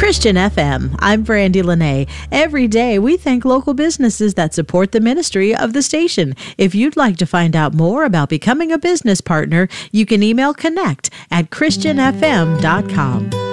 Christian FM. I'm Brandy Lene. Every day we thank local businesses that support the ministry of the station. If you'd like to find out more about becoming a business partner, you can email connect@christianfm.com.